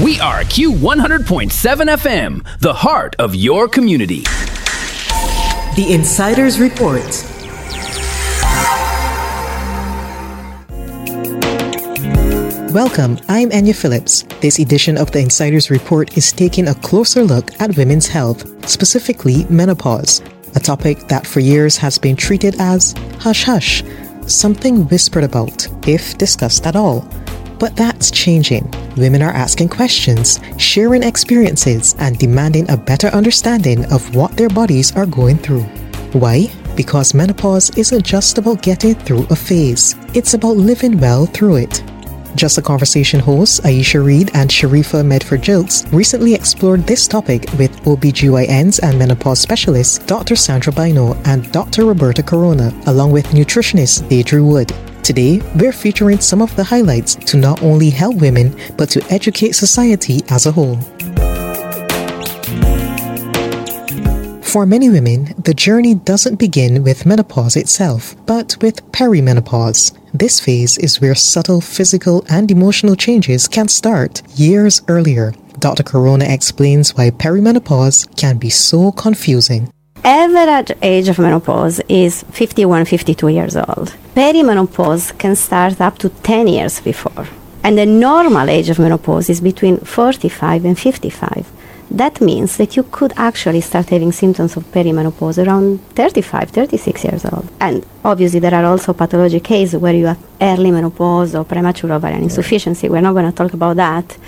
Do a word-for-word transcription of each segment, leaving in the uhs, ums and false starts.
We are Q one hundred point seven F M, the heart of your community. The Insider's Report. Welcome, I'm Anya Phillips. This edition of the Insider's Report is taking a closer look at women's health, specifically menopause, a topic that for years has been treated as hush-hush, something whispered about, if discussed at all. But that's changing. Women are asking questions, sharing experiences, and demanding a better understanding of what their bodies are going through. Why? Because menopause isn't just about getting through a phase. It's about living well through it. Just a Conversation hosts Aisha Reed and Sharifa Medford-Jilks recently explored this topic with O B G Y Ns and menopause specialists Doctor Sandra Bino and Doctor Roberta Corona, along with nutritionist Deidre Wood. Today, we're featuring some of the highlights to not only help women, but to educate society as a whole. For many women, the journey doesn't begin with menopause itself, but with perimenopause. This phase is where subtle physical and emotional changes can start years earlier. Doctor Corona explains why perimenopause can be so confusing. Average age of menopause is fifty-one, fifty-two years old. Perimenopause can start up to ten years before. And the normal age of menopause is between forty-five and fifty-five. That means that you could actually start having symptoms of perimenopause around thirty-five, thirty-six years old. And obviously there are also pathologic cases where you have early menopause or premature ovarian insufficiency. We're not going to talk about that.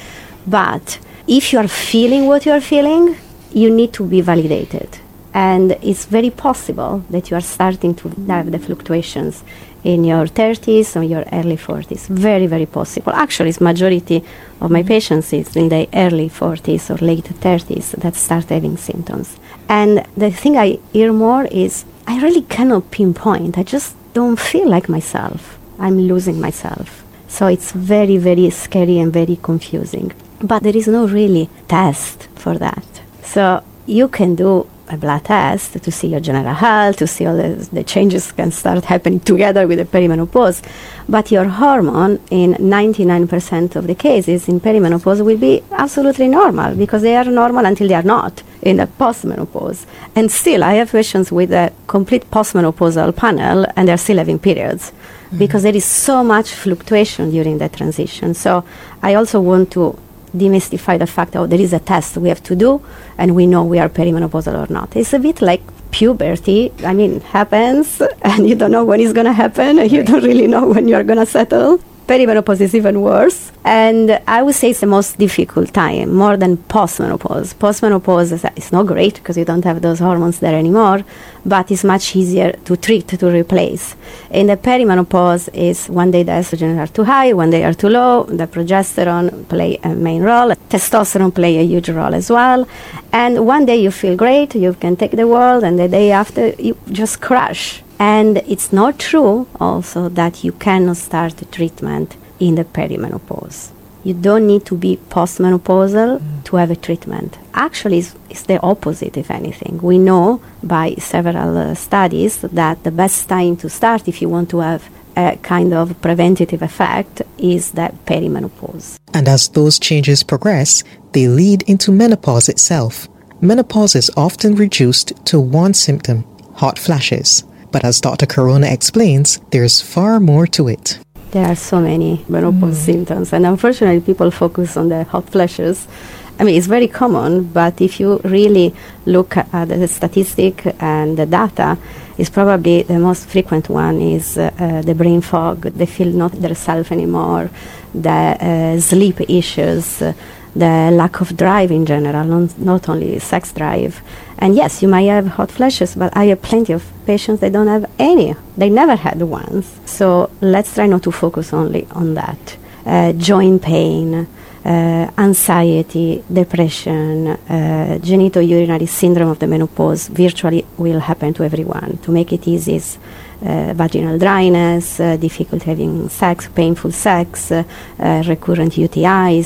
But if you are feeling what you are feeling, you need to be validated. And it's very possible that you are starting to have the fluctuations in your thirties or your early forties. Very, very possible. Actually, it's majority of my patients is in the early forties or late thirties that start having symptoms. And the thing I hear more is, I really cannot pinpoint. I just don't feel like myself. I'm losing myself. So it's very, very scary and very confusing. But there is no really test for that. So you can do a blood test to see your general health, to see all the, the changes can start happening together with the perimenopause. But your hormone, in ninety-nine percent of the cases in perimenopause, will be absolutely normal because they are normal until they are not in the postmenopause. And still, I have patients with a complete postmenopausal panel and they're still having periods mm-hmm. because there is so much fluctuation during that transition. So I also want to demystify the fact that oh, there is a test we have to do and we know we are perimenopausal or not. It's a bit like puberty. I mean, happens and you don't know when it's going to happen and you don't really know when you're going to settle. Perimenopause is even worse. And I would say it's the most difficult time, more than postmenopause. Postmenopause is, is not great because you don't have those hormones there anymore, but it's much easier to treat, to replace. In the perimenopause is one day the estrogen are too high, one day are too low, the progesterone play a main role, testosterone play a huge role as well. And one day you feel great, you can take the world, and the day after you just crash. And it's not true also that you cannot start the treatment in the perimenopause. You don't need to be postmenopausal mm. to have a treatment. Actually, it's, it's the opposite, if anything. We know by several uh, studies that the best time to start if you want to have a kind of preventative effect is that perimenopause. And as those changes progress, they lead into menopause itself. Menopause is often reduced to one symptom, hot flashes. But as Doctor Corona explains, there's far more to it. There are so many menopause mm. symptoms, and unfortunately people focus on the hot flashes. I mean, it's very common, but if you really look at the statistic and the data, it's probably the most frequent one is uh, uh, the brain fog. They feel not themselves anymore, the uh, sleep issues, uh, the lack of drive in general, not, not only sex drive. And yes, you might have hot flashes, but I have plenty of patients that don't have any. They never had ones. So let's try not to focus only on that. Uh, joint pain, uh, anxiety, depression, uh, genitourinary syndrome of the menopause virtually will happen to everyone. To make it easy, is uh, vaginal dryness, uh, difficult having sex, painful sex, uh, uh, recurrent U T Is,